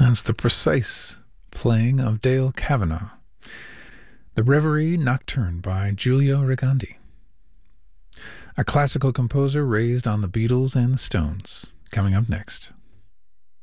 That's the precise playing of Dale Kavanagh. The Reverie Nocturne by Giulio Rigandi. A classical composer raised on the Beatles and the Stones. Coming up next.